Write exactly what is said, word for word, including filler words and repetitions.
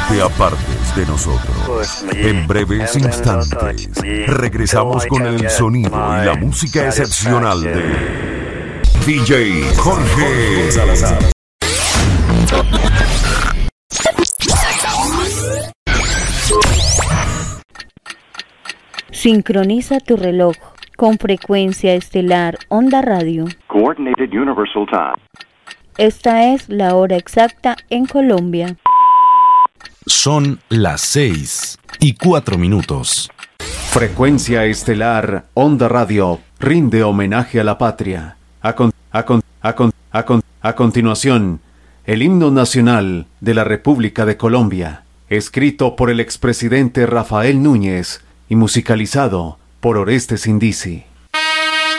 te apartes de nosotros. En breves instantes, regresamos con el sonido y la música excepcional de D J Jorge Salazar. Sincroniza tu reloj con frecuencia estelar Onda Radio. Coordinated Universal Time. Esta es la hora exacta en Colombia. Son las seis y cuatro minutos. Frecuencia estelar Onda Radio rinde homenaje a la patria. A, con, a, con, a, con, a, con, a continuación, el himno nacional de la República de Colombia, escrito por el expresidente Rafael Núñez y musicalizado por Orestes Indisi.